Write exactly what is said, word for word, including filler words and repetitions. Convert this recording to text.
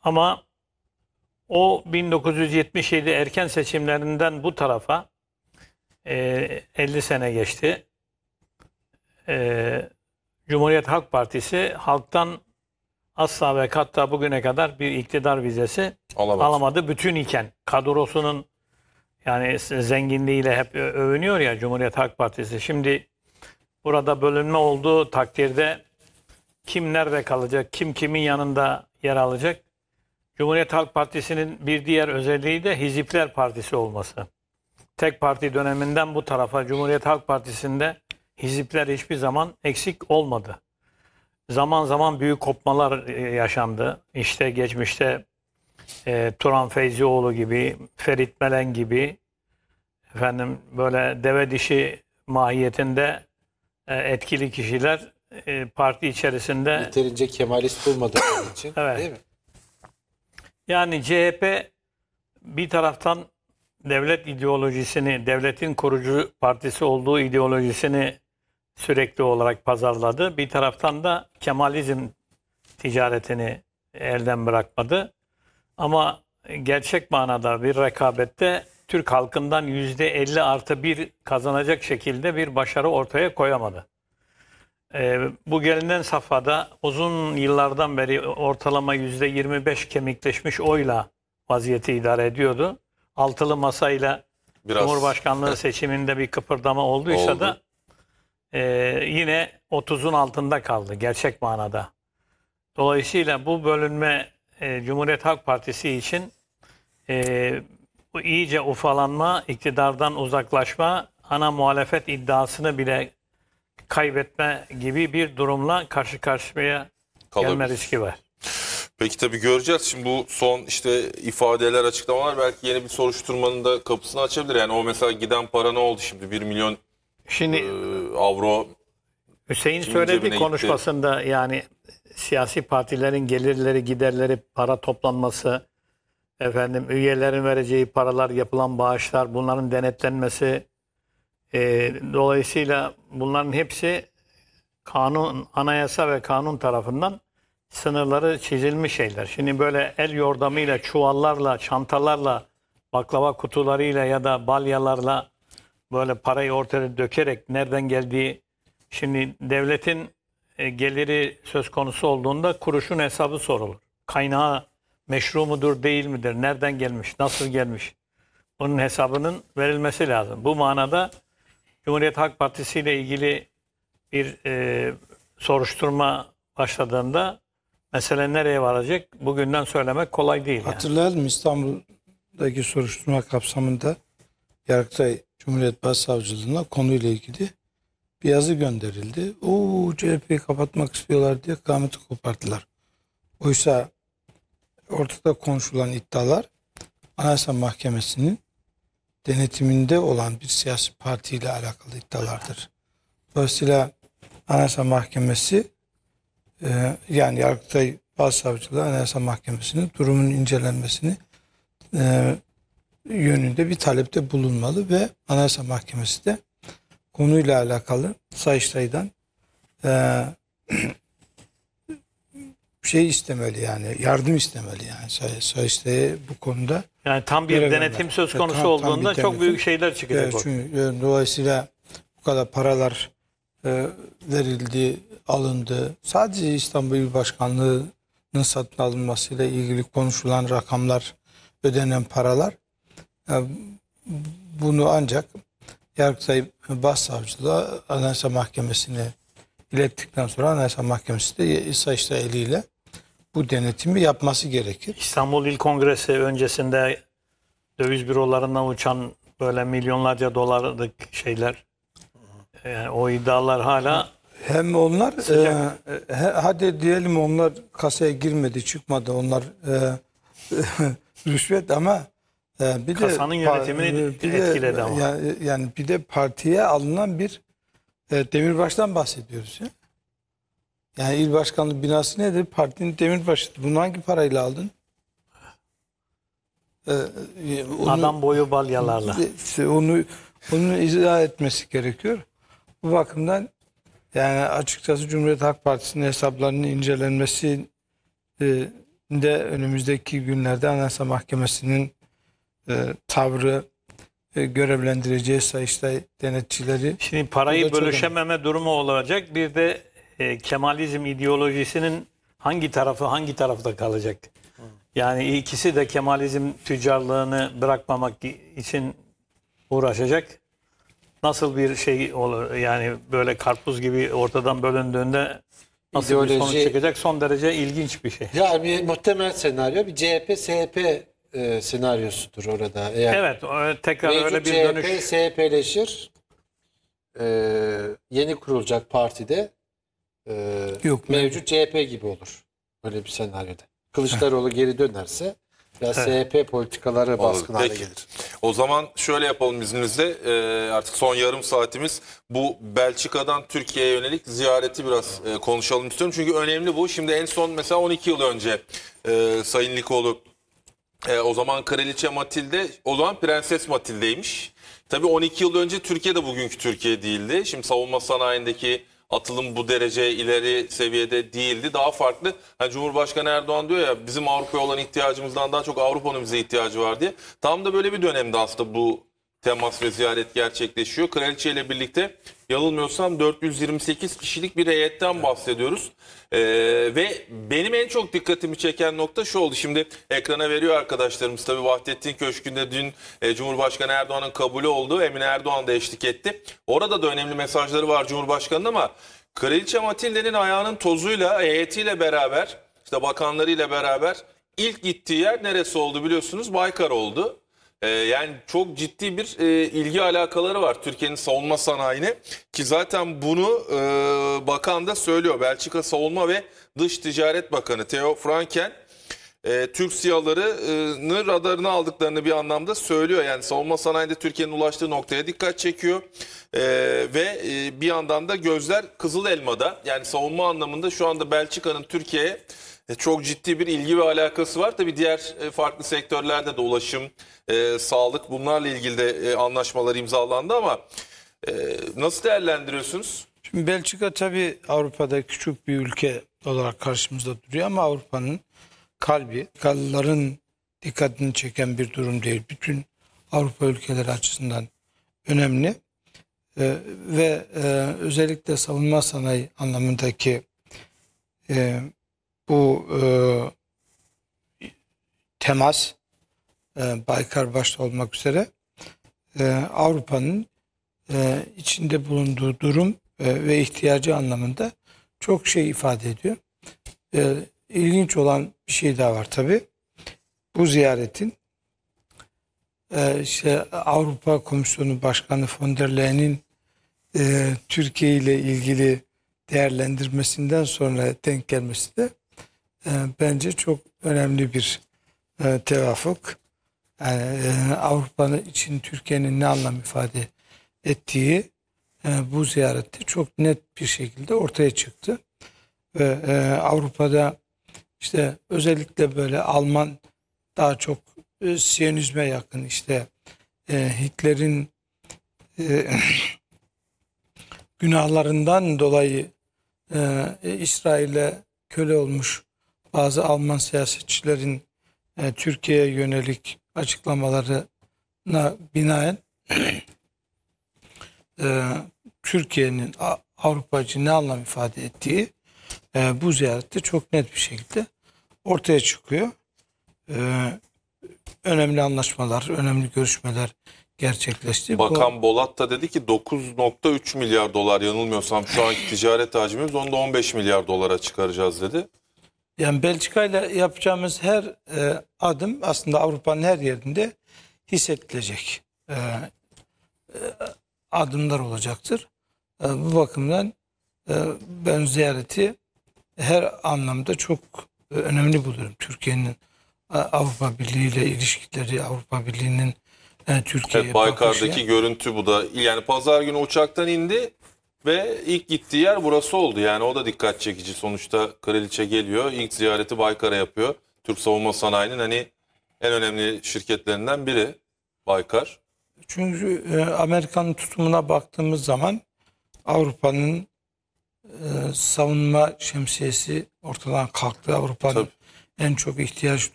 Ama o bin dokuz yüz yetmiş yedi erken seçimlerinden bu tarafa e, elli sene geçti. E, Cumhuriyet Halk Partisi halktan asla ve hatta bugüne kadar bir iktidar vizesi Alamadı. alamadı. Bütün iken kadrosunun yani zenginliğiyle hep övünüyor ya Cumhuriyet Halk Partisi. Şimdi burada bölünme olduğu takdirde kim nerede kalacak, kim kimin yanında yer alacak? Cumhuriyet Halk Partisi'nin bir diğer özelliği de Hizipler Partisi olması. Tek parti döneminden bu tarafa Cumhuriyet Halk Partisi'nde hizipler hiçbir zaman eksik olmadı. Zaman zaman büyük kopmalar yaşandı. İşte geçmişte e, Turan Feyzioğlu gibi, Ferit Melen gibi efendim böyle deve dişi mahiyetinde e, etkili kişiler e, parti içerisinde. Yeterince Kemalist bulmadığımız için Evet. değil mi? Yani C H P bir taraftan devlet ideolojisini, devletin kurucu partisi olduğu ideolojisini sürekli olarak pazarladı. Bir taraftan da Kemalizm ticaretini elden bırakmadı. Ama gerçek manada bir rekabette Türk halkından yüzde elli artı bir kazanacak şekilde bir başarı ortaya koyamadı. Ee, bu gelinen safhada uzun yıllardan beri ortalama yüzde yirmi beş kemikleşmiş oyla vaziyeti idare ediyordu. Altılı masayla Biraz Cumhurbaşkanlığı seçiminde bir kıpırdama olduysa Oldu. da e, yine otuzun altında kaldı gerçek manada. Dolayısıyla bu bölünme e, Cumhuriyet Halk Partisi için e, bu iyice ufalanma, iktidardan uzaklaşma, ana muhalefet iddiasını bile kaybetme gibi bir durumla karşı karşıya gelme Kalabilir. riski var. Peki tabii göreceğiz. Şimdi bu son işte ifadeler, açıklamalar belki yeni bir soruşturmanın da kapısını açabilir. Yani o mesela giden para ne oldu şimdi? bir milyon Şimdi e, avro Hüseyin kimin söyledi cebine konuşmasında yani siyasi partilerin gelirleri, giderleri, para toplanması, efendim üyelerin vereceği paralar, yapılan bağışlar, bunların denetlenmesi, e, dolayısıyla bunların hepsi kanun, anayasa ve kanun tarafından sınırları çizilmiş şeyler. Şimdi böyle el yordamıyla, çuvallarla, çantalarla, baklava kutularıyla ya da balyalarla böyle parayı ortaya dökerek nereden geldiği, şimdi devletin e, geliri söz konusu olduğunda kuruşun hesabı sorulur. Kaynağı meşru mudur, değil midir? Nereden gelmiş, nasıl gelmiş? Bunun hesabının verilmesi lazım. Bu manada Cumhuriyet Halk Partisi ile ilgili bir e, soruşturma başladığında mesele nereye varacak? Bugünden söylemek kolay değil. Yani. Hatırlayalım, İstanbul'daki soruşturma kapsamında Yargıtay Cumhuriyet Başsavcılığına konuyla ilgili bir yazı gönderildi. O C H P'yi kapatmak istiyorlar diye kıyameti koparttılar. Oysa ortada konuşulan iddialar Anayasa Mahkemesi'nin denetiminde olan bir siyasi partiyle alakalı iddialardır. Dolayısıyla Anayasa Mahkemesi e, yani Yargıtay Başsavcılığı Anayasa Mahkemesi'nin durumun incelenmesini e, yönünde bir talepte bulunmalı ve Anayasa Mahkemesi de konuyla alakalı Sayıştay'dan e, şey istemeli, yani yardım istemeli, yani Say, Sayıştay'a bu konuda. Yani tam bir görev denetim vermeli. söz E, konusu tam- tam olduğunda bir çok denetim. büyük şeyler çıkacak. Evet, ortaya. çünkü e, dolayısıyla bu kadar paralar e, verildi, alındı. Sadece İstanbul İl Başkanlığı'nın satın alınmasıyla ilgili konuşulan rakamlar, ödenen paralar, e, bunu ancak Yargıtay Başsavcılığı Anayasa Mahkemesi'ne ilettikten sonra Anayasa Mahkemesi de Sayıştay eliyle bu denetimi yapması gerekir. İstanbul İl Kongresi öncesinde döviz bürolarından uçan böyle milyonlarca dolarlık şeyler, yani o iddialar hala Hem onlar Sıcak. e, he- hadi diyelim onlar kasaya girmedi, çıkmadı, onlar e, rüşvet, ama e, bir Kasanın de yönetimini bir de- etkiledi ama. Yani, yani bir de partiye alınan bir e, demirbaştan bahsediyoruz ya. Yani il başkanlığı binası nedir? Partinin demirbaşıdır. Bunu hangi parayla aldın? E, e, onu- adam boyu balyalarla. İşte onu onu izah etmesi gerekiyor. Bu bakımdan yani açıkçası Cumhuriyet Halk Partisi'nin hesaplarının incelenmesi e, de önümüzdeki günlerde Anayasa Mahkemesi'nin e, tavrı, e, görevlendireceği Sayıştay denetçileri. Şimdi Bu da parayı çok bölüşememe durumu olacak. Bir de e, Kemalizm ideolojisinin hangi tarafı hangi tarafta kalacak? Yani ikisi de Kemalizm tüccarlığını bırakmamak için uğraşacak. Nasıl bir şey olur? Yani böyle karpuz gibi ortadan bölündüğünde nasıl bir sonuç İdeoloji- çıkacak? Son derece ilginç bir şey. Yani muhtemel senaryo bir C H P S H P e, senaryosudur orada. Eğer Evet, o- tekrar mevcut öyle bir C H P dönüş. S H P'leşir, e, yeni kurulacak partide e, Yok, mevcut C H P gibi olur. Böyle bir senaryoda. Kılıçdaroğlu geri dönerse ya S H P politikaları baskın hale Peki. gelir. O zaman şöyle yapalım izninizle. Ee, artık son yarım saatimiz. Bu Belçika'dan Türkiye'ye yönelik ziyareti biraz e, konuşalım istiyorum. Çünkü önemli bu. Şimdi en son mesela on iki yıl önce e, Sayın Likoğlu e, o zaman Kraliçe Matilde, o zaman Prenses Matilde'ymiş. Tabii on iki yıl önce Türkiye de bugünkü Türkiye değildi. Şimdi savunma sanayindeki atılım bu derece ileri seviyede değildi. Daha farklı. Hani Cumhurbaşkanı Erdoğan diyor ya, bizim Avrupa'ya olan ihtiyacımızdan daha çok Avrupa'nın bize ihtiyacı var diye. Tam da böyle bir dönemde aslında bu temas ve ziyaret gerçekleşiyor. Kraliçe ile birlikte yanılmıyorsam dört yüz yirmi sekiz kişilik bir heyetten bahsediyoruz. Ee, ve benim en çok dikkatimi çeken nokta şu oldu. Şimdi ekrana veriyor arkadaşlarımız. Tabii Vahdettin Köşkü'nde dün e, Cumhurbaşkanı Erdoğan'ın kabulü olduğu, Emine Erdoğan da eşlik etti. Orada da önemli mesajları var Cumhurbaşkanı'nın ama Kraliçe Matilde'nin ayağının tozuyla, heyetiyle beraber, işte bakanlarıyla beraber ilk gittiği yer neresi oldu biliyorsunuz? Baykar oldu. Ee, yani çok ciddi bir e, ilgi alakaları var Türkiye'nin savunma sanayine, ki zaten bunu e, bakan da söylüyor. Belçika Savunma ve Dış Ticaret Bakanı Theo Franken e, Türk SİHA'larını radarına aldıklarını bir anlamda söylüyor. Yani savunma sanayinde Türkiye'nin ulaştığı noktaya dikkat çekiyor. E, ve e, bir yandan da gözler Kızıl Elma'da. Yani savunma anlamında şu anda Belçika'nın Türkiye'ye e, çok ciddi bir ilgi ve alakası var. Tabii diğer e, farklı sektörlerde de ulaşım, e, sağlık, bunlarla ilgili de e, anlaşmalar imzalandı ama e, nasıl değerlendiriyorsunuz? Şimdi Belçika tabii Avrupa'da küçük bir ülke olarak karşımızda duruyor ama Avrupa'nın kalbi, Gallıların dikkatini çeken bir durum değil. Bütün Avrupa ülkeleri açısından önemli. Ee, ve e, özellikle savunma sanayi anlamındaki e, bu e, temas, e, Baykar başta olmak üzere e, Avrupa'nın e, içinde bulunduğu durum e, ve ihtiyacı anlamında çok şey ifade ediyor. E, ilginç olan bir şey daha var tabii. Bu ziyaretin e, işte Avrupa Komisyonu Başkanı von der Leyen'in e, Türkiye ile ilgili değerlendirmesinden sonra denk gelmesi de e, bence çok önemli bir e, tevafuk. Yani e, Avrupa'nın için Türkiye'nin ne anlam ifade ettiği e, bu ziyarette çok net bir şekilde ortaya çıktı. Ve e, Avrupa'da işte özellikle böyle Alman, daha çok e, Siyonizme yakın, işte e, Hitler'in e, günahlarından dolayı e, İsrail'e köle olmuş bazı Alman siyasetçilerin e, Türkiye'ye yönelik açıklamalarına binaen e, Türkiye'nin Avrupa için ne anlam ifade ettiği e, bu ziyarette çok net bir şekilde ortaya çıkıyor. E, önemli anlaşmalar, önemli görüşmeler gerçekleşti. Bakan Bolat da dedi ki dokuz nokta üç milyar dolar, yanılmıyorsam şu anki ticaret hacmimiz, onu da on beş milyar dolara çıkaracağız dedi. Yani Belçika ile yapacağımız her e, adım aslında Avrupa'nın her yerinde hissedilecek e, e, adımlar olacaktır. E, bu bakımdan e, ben ziyareti her anlamda çok e, önemli buluyorum. Türkiye'nin e, Avrupa Birliği ile ilişkileri, Avrupa Birliği'nin e, Türkiye'ye Evet, Baykar'daki bakışı. görüntü bu da. Yani pazar günü uçaktan indi ve ilk gittiği yer burası oldu. Yani o da dikkat çekici. Sonuçta kraliçe geliyor, ilk ziyareti Baykar'a yapıyor. Türk savunma sanayinin hani en önemli şirketlerinden biri Baykar. Çünkü e, Amerika'nın tutumuna baktığımız zaman Avrupa'nın e, savunma şemsiyesi ortadan kalktı. Avrupa'nın Tabii. en çok ihtiyaç